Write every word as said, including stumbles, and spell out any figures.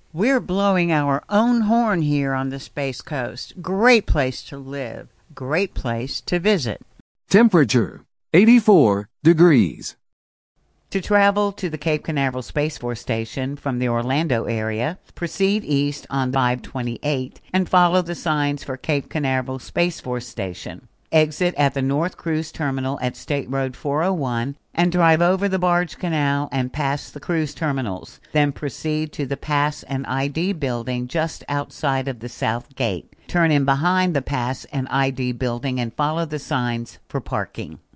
We're blowing our own horn here on the Space Coast. Great place to live. Great place to visit. Temperature, eighty-four degrees. To travel to the Cape Canaveral Space Force Station from the Orlando area, proceed east on five twenty-eight and follow the signs for Cape Canaveral Space Force Station. Exit at the North Cruise Terminal at State Road four oh one and drive over the barge canal and past the cruise terminals. Then proceed to the Pass and I D building just outside of the South Gate. Turn in behind the Pass and I D building and follow the signs for parking.